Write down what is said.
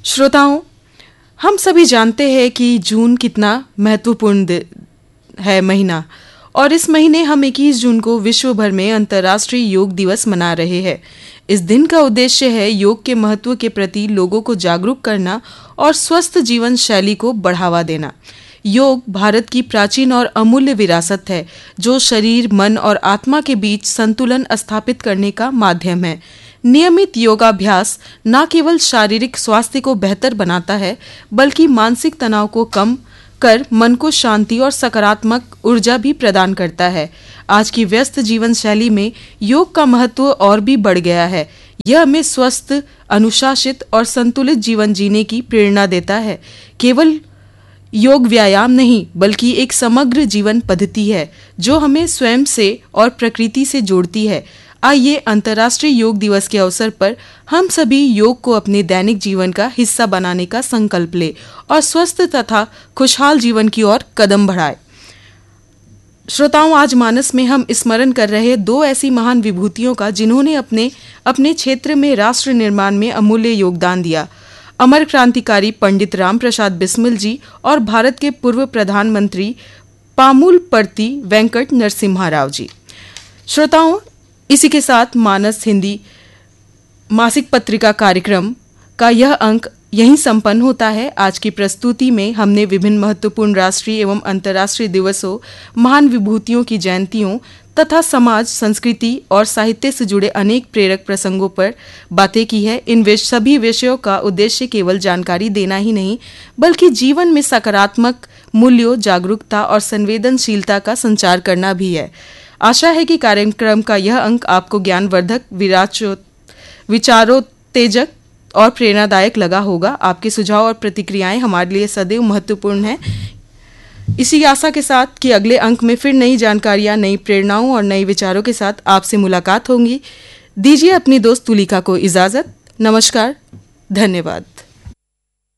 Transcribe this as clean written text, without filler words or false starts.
श्रोताओं, हम सभी जानते हैं कि जून कितना महत्वपूर्ण है महीना, और इस महीने हम 21 जून को विश्व भर में अंतर्राष्ट्रीय योग दिवस मना रहे हैं। इस दिन का उद्देश्य है योग के महत्व के प्रति लोगों को जागरूक करना और स्वस्थ जीवन शैली को बढ़ावा देना। योग भारत की प्राचीन और अमूल्य विरासत है, जो शरीर, मन और आत्मा के बीच संतुलन स्थापित करने का माध्यम है। नियमित योगाभ्यास न केवल शारीरिक स्वास्थ्य को बेहतर बनाता है, बल्कि मानसिक तनाव को कम कर मन को शांति और सकारात्मक ऊर्जा भी प्रदान करता है। आज की व्यस्त जीवन शैली में योग का महत्व और भी बढ़ गया है। यह हमें स्वस्थ, अनुशासित और संतुलित जीवन जीने की प्रेरणा देता है। केवल योग व्यायाम नहीं, बल्कि एक समग्र जीवन पद्धति है जो हमें स्वयं से और प्रकृति से जोड़ती है। आइए अंतर्राष्ट्रीय योग दिवस के अवसर पर हम सभी योग को अपने दैनिक जीवन का हिस्सा बनाने का संकल्प लें और स्वस्थ तथा खुशहाल जीवन की ओर कदम बढ़ाएं। श्रोताओं, आज मानस में हम स्मरण कर रहे दो ऐसी महान विभूतियों का जिन्होंने अपने क्षेत्र में राष्ट्र निर्माण में अमूल्य योगदान दिया। अमर क्रांतिकारी पंडित राम प्रसाद बिस्मिल जी और भारत के पूर्व प्रधानमंत्री पामुलपर्ती वेंकट नरसिम्हा राव जी। श्रोताओं, इसी के साथ मानस हिंदी मासिक पत्रिका कार्यक्रम का यह अंक यहीं संपन्न होता है। आज की प्रस्तुति में हमने विभिन्न महत्वपूर्ण राष्ट्रीय एवं अंतर्राष्ट्रीय दिवसों, महान विभूतियों की जयंतियों तथा समाज, संस्कृति और साहित्य से जुड़े अनेक प्रेरक प्रसंगों पर बातें की है। इन सभी विषयों का उद्देश्य केवल जानकारी देना ही नहीं, बल्कि जीवन में सकारात्मक मूल्यों, जागरूकता और संवेदनशीलता का संचार करना भी है। आशा है कि कार्यक्रम का यह अंक आपको ज्ञानवर्धक, विचारोत्तेजक और प्रेरणादायक लगा होगा। आपके सुझाव और प्रतिक्रियाएं हमारे लिए सदैव महत्वपूर्ण हैं। इसी आशा के साथ कि अगले अंक में फिर नई जानकारियां, नई प्रेरणाओं और नए विचारों के साथ आपसे मुलाकात होंगी। दीजिए अपनी दोस्त तुलिका को इजाजत। नमस्कार, धन्यवाद।